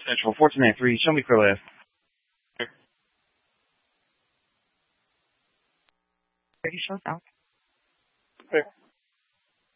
Central 1493, show me Krill F. Pretty shows out. Okay.